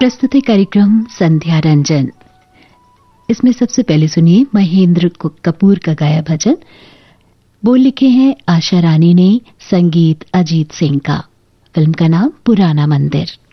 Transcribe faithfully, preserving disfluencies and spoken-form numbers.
प्रस्तुत है कार्यक्रम संध्या रंजन। इसमें सबसे पहले सुनिए महेंद्र कपूर का गाया भजन। बोल लिखे हैं आशा रानी ने, संगीत अजीत सिंह का। फिल्म का नाम पुराना मंदिर।